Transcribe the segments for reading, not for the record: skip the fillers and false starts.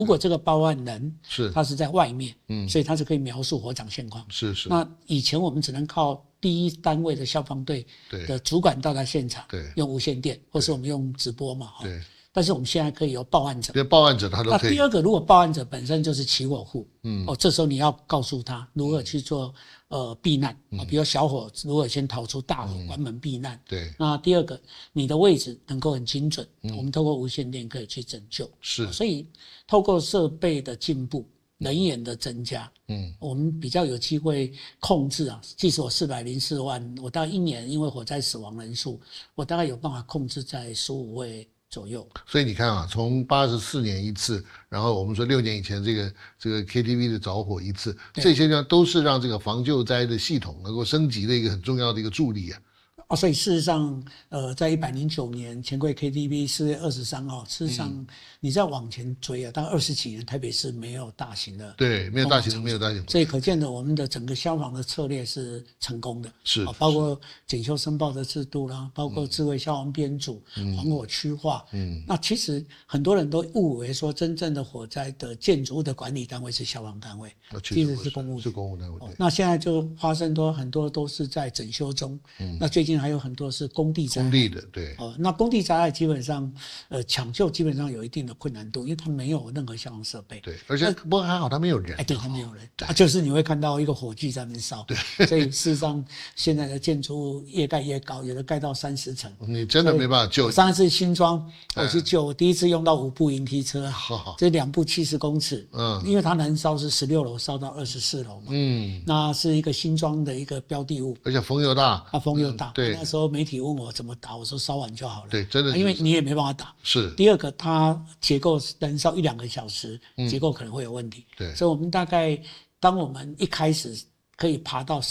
如果这个报案人他是在外面，所以他是可以描述火场现况。 是。 那以前我们只能靠第一单位的消防队的主管到达现场，用无线电，或是我们用直播嘛。对。但是我们现在可以由报案者， 连报案者他都可以。 那第二个，如果报案者本身就是起火户，这时候你要告诉他如何去做避难，比如小火如何先逃出大火，关门避难。 对。 那第二个，你的位置能够很精准，我们透过无线电可以去拯救。 是。 所以透过设备的进步，人员的增加，我们比较有机会控制啊。即使我404万，我大概1年因为火灾死亡人数，我大概有办法控制在15位左右。 所以你看啊，从84年一次，然后我们说6年以前这个 KTV 的着火一次，这些呢都是让这个防救灾的系统能够升级的一个很重要的一个助力啊。 所以事实上，在109年钱柜 KTV 4月23号，事实上你再往前追啊，大概20几年，台北市没有大型的， 对，没有大型， 所以可见的我们的整个消防的策略是成功的， 是， 包括检修申报的制度啦，包括智慧消防编组，防火区划，那其实很多人都误为说真正的火灾的建筑物的管理单位是消防单位，其实是公务单位。 那现在就发生很多都是在整修中，那最近还有很多是工地灾害， 对。 那工地灾害基本上，抢救基本上有一定的困难度，因为它没有任何消防设备。 对，而且不过还好，它没有人。 对，它没有人，就是你会看到一个火炬在那边烧。对，所以事实上现在的建筑物越盖越高，有的盖到30层。 你真的没办法救。 上一次新庄我去救，我第一次用到5部营梯车，这2部70公尺，因为它燃烧是16楼烧到24楼嘛，那是一个新庄的一个标的物， 而且风又大， 风又大。 对， 那时候媒体问我怎么打，我说烧完就好了。 对，真的， 因为你也没办法打。 是。 第二个，它结构燃烧1-2个小时，结构可能会有问题。 对， 所以我们大概当我们一开始可以爬到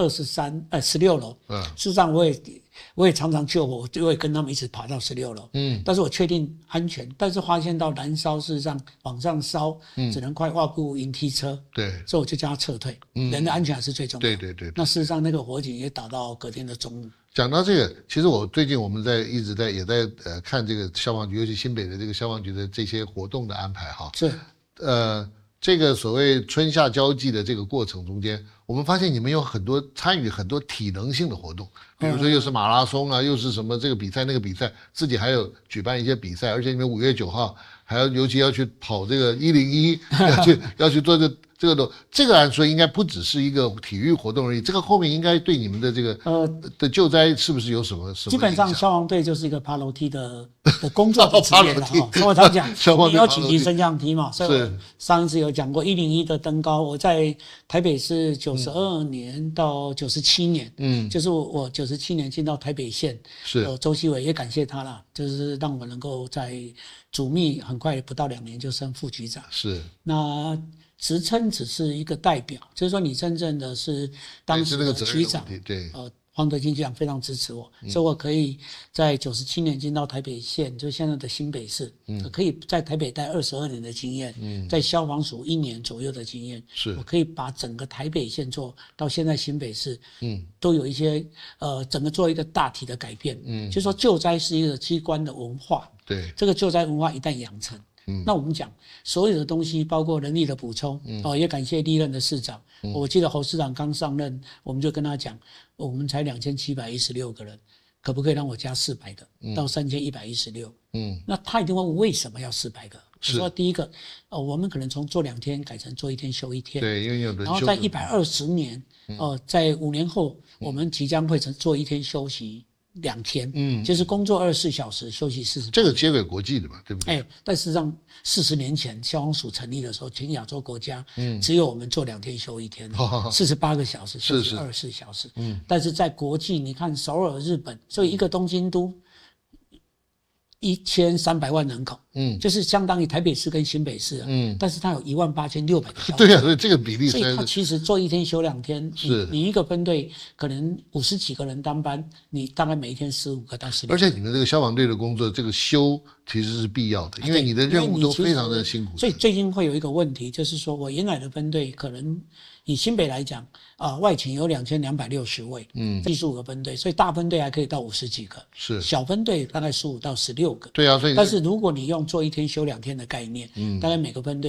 16楼，事实上我也常常救火，我就会跟他们一起爬到16楼，但是我确定安全，但是发现到燃烧事实上往上烧，只能快跨部营梯车，对，所以我就叫他撤退，人的安全还是最重要。对。那事实上那个火警也打到隔天的中午。 讲到这个，其实最近我们一直在看这个消防局，尤其新北的这个消防局的这些活动的安排哈。 是。 这个所谓春夏交际的这个过程中间，我们发现你们有参与很多体能性的活动，比如说又是马拉松啊，又是什么这个比赛那个比赛，自己还有举办一些比赛，而且你们5月9号还要尤其要去跑这个101，要去做这个按说应该不只是一个体育活动而已，这个后面应该对你们的这个的救灾是不是有什么基本上消防队就是一个爬楼梯的工作的职业了哈。所以我常讲，你有紧急升降梯嘛，所以我上一次有讲过101的登高，我在台北市92年到97年，就是我97年进到台北县，周锡伟也感谢他啦，就是让我能够在主秘很快不到2年就升副局长，那职称只是一个代表，就是说你真正的是当时的局长， 对， 黄德金局长非常支持我，所以我可以在97年进到台北县，就现在的新北市，可以在台北待22年的经验，在消防署1年左右的经验，我可以把整个台北县做到现在新北市，都有一些整个做一个大体的改变，就是说救灾是一个机关的文化， 对， 这个救灾文化一旦养成。那我们讲所有的东西，包括人力的补充，也感谢历任的市长。我记得侯市长刚上任，我们就跟他讲，我们才2716个人，可不可以让我加400个到3116？那他一定问为什么要400个？我说第一个，我们可能从做2天改成做1天休1天， 对，因为有的。 然后在120年，在5年后，我们即将会做1天休息2天，就是工作24小时，休息40。 这个接轨国际的嘛，对不对？ 但事实上40年前消防署成立的时候，全亚洲国家，只有我们做2天休1天，48个小时休息24小时。但是在国际，你看首尔、日本，所以一个东京都1300万人口，就是相当于台北市跟新北市，但是它有18600个消防队， 对啊，所以这个比例， 所以它其实做1天休2天，你一个分队可能50几个人当班，你大概每一天15个到16个。 而且你们这个消防队的工作，这个休其实是必要的，因为你的任务都非常的辛苦。 所以最近会有一个问题，就是说我原来的分队可能以新北来讲外勤有2260位，技术个分队，所以大分队还可以到50几个， 是小分队大概15到16个。 对啊，所以但是如果你用做1天休2天的概念，大概每个分队